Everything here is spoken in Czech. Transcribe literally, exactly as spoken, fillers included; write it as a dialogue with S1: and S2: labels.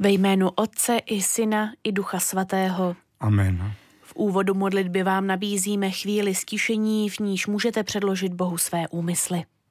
S1: Ve jménu Otce i Syna i Ducha Svatého.
S2: Amen.
S1: V úvodu modlitby vám nabízíme chvíli ztišení, v níž můžete předložit Bohu své úmysly.